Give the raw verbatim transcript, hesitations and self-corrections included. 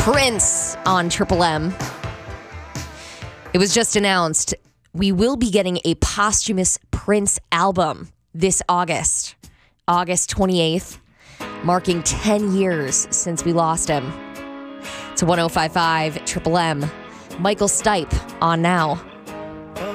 Prince on Triple M. It was just announced we will be getting a posthumous Prince album this August, August twenty-eighth, marking ten years since we lost him. It's one oh five point five Triple M. Michael Stipe on now.